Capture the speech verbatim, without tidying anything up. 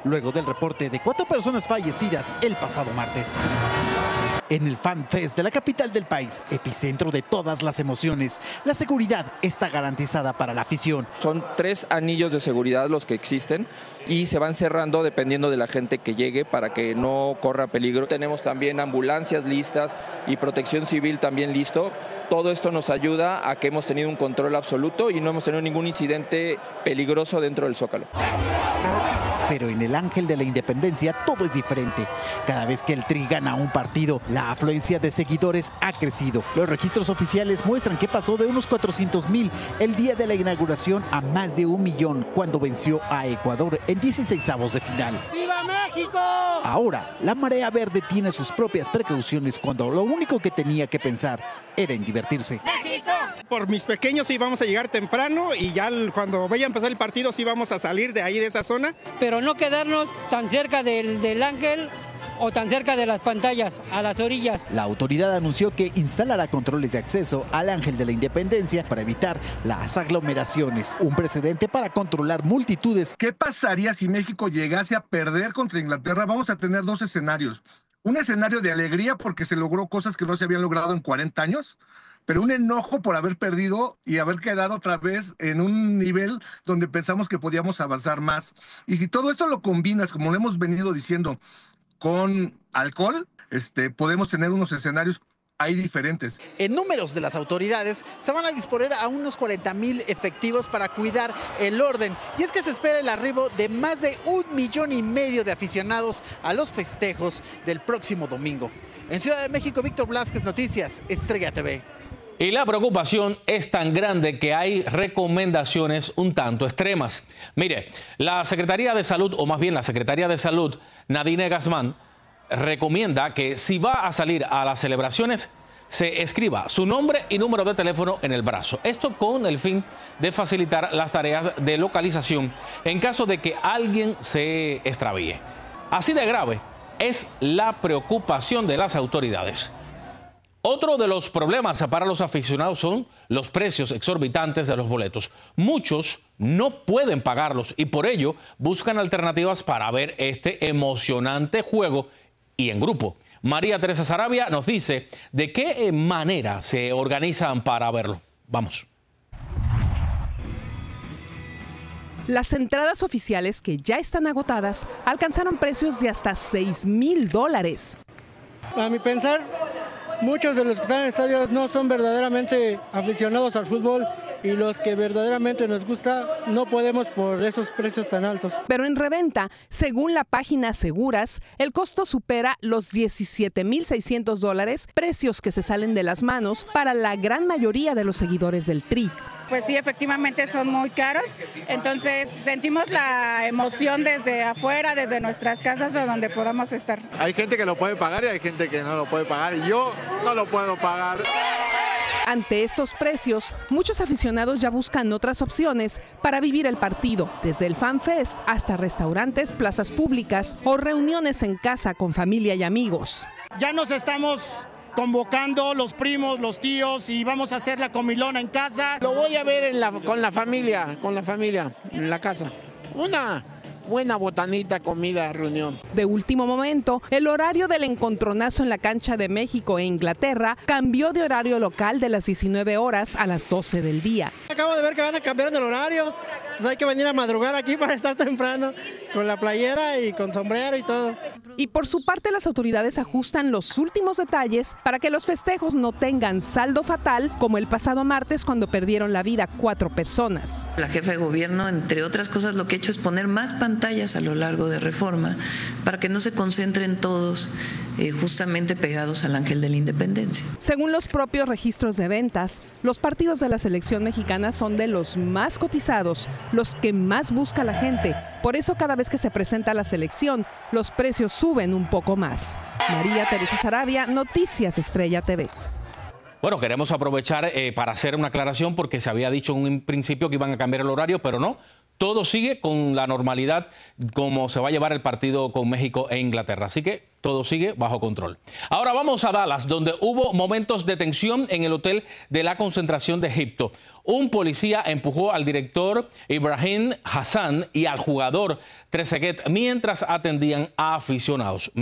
luego del reporte de cuatro personas fallecidas el pasado martes. En el Fan Fest de la capital del país, epicentro de todas las emociones, la seguridad está garantizada para la afición. Son tres anillos de seguridad los que existen y se van cerrando dependiendo de la gente que llegue para que no corra peligro. Tenemos también ambulancias listas y protección civil también listo. Todo esto nos ayuda a que hemos tenido un control absoluto y no hemos tenido ningún incidente peligroso dentro del Zócalo. Pero en el Ángel de la Independencia todo es diferente. Cada vez que el Tri gana un partido, la afluencia de seguidores ha crecido. Los registros oficiales muestran que pasó de unos cuatrocientos mil el día de la inauguración a más de un millón cuando venció a Ecuador en dieciseisavos de final. ¡Viva México! Ahora, la marea verde tiene sus propias precauciones cuando lo único que tenía que pensar era en divertirse. ¡México! Por mis pequeños sí vamos a llegar temprano y ya cuando vaya a empezar el partido sí vamos a salir de ahí, de esa zona. Pero no quedarnos tan cerca del, del Ángel o tan cerca de las pantallas, a las orillas. La autoridad anunció que instalará controles de acceso al Ángel de la Independencia para evitar las aglomeraciones, un precedente para controlar multitudes. ¿Qué pasaría si México llegase a perder contra Inglaterra? Vamos a tener dos escenarios. Un escenario de alegría porque se logró cosas que no se habían logrado en cuarenta años, pero un enojo por haber perdido y haber quedado otra vez en un nivel donde pensamos que podíamos avanzar más. Y si todo esto lo combinas, como lo hemos venido diciendo, con alcohol, este, podemos tener unos escenarios ahí diferentes. En números de las autoridades, se van a disponer a unos cuarenta mil efectivos para cuidar el orden. Y es que se espera el arribo de más de un millón y medio de aficionados a los festejos del próximo domingo. En Ciudad de México, Víctor Blasquez, Noticias, Estrella T V. Y la preocupación es tan grande que hay recomendaciones un tanto extremas. Mire, la Secretaría de Salud, o más bien la Secretaría de Salud, Nadine Guzmán, recomienda que si va a salir a las celebraciones, se escriba su nombre y número de teléfono en el brazo. Esto con el fin de facilitar las tareas de localización en caso de que alguien se extravíe. Así de grave es la preocupación de las autoridades. Otro de los problemas para los aficionados son los precios exorbitantes de los boletos. Muchos no pueden pagarlos y por ello buscan alternativas para ver este emocionante juego y en grupo. María Teresa Sarabia nos dice de qué manera se organizan para verlo. Vamos. Las entradas oficiales, que ya están agotadas, alcanzaron precios de hasta seis mil dólares. A mi pensar, muchos de los que están en el estadio no son verdaderamente aficionados al fútbol y los que verdaderamente nos gusta no podemos por esos precios tan altos. Pero en reventa, según la página Seguras, el costo supera los diecisiete mil seiscientos dólares, precios que se salen de las manos para la gran mayoría de los seguidores del Tri. Pues sí, efectivamente son muy caros, entonces sentimos la emoción desde afuera, desde nuestras casas o donde podamos estar. Hay gente que lo puede pagar y hay gente que no lo puede pagar y yo no lo puedo pagar. Ante estos precios, muchos aficionados ya buscan otras opciones para vivir el partido, desde el Fan Fest hasta restaurantes, plazas públicas o reuniones en casa con familia y amigos. Ya nos estamos convocando los primos, los tíos y vamos a hacer la comilona en casa. Lo voy a ver en la, con la familia, con la familia, en la casa. Una buena botanita, comida, reunión. De último momento, el horario del encontronazo en la cancha de México e Inglaterra cambió de horario local de las diecinueve horas a las doce del día. Acabo de ver que van a cambiar el horario, entonces hay que venir a madrugar aquí para estar temprano, con la playera y con sombrero y todo. Y por su parte, las autoridades ajustan los últimos detalles para que los festejos no tengan saldo fatal como el pasado martes cuando perdieron la vida cuatro personas. La jefa de gobierno, entre otras cosas, lo que ha hecho es poner más pantallas a lo largo de Reforma para que no se concentren todos eh, justamente pegados al Ángel de la Independencia. Según los propios registros de ventas, los partidos de la selección mexicana son de los más cotizados, los que más busca la gente. Por eso cada vez que se presenta la selección, los precios suben un poco más. María Teresa Sarabia, Noticias Estrella T V. Bueno, queremos aprovechar eh, para hacer una aclaración porque se había dicho en un principio que iban a cambiar el horario, pero no. todo sigue con la normalidad como se va a llevar el partido con México e Inglaterra. Así que todo sigue bajo control. Ahora vamos a Dallas, donde hubo momentos de tensión en el hotel de la concentración de Egipto. Un policía empujó al director Ibrahim Hassan y al jugador Trezeguet mientras atendían a aficionados.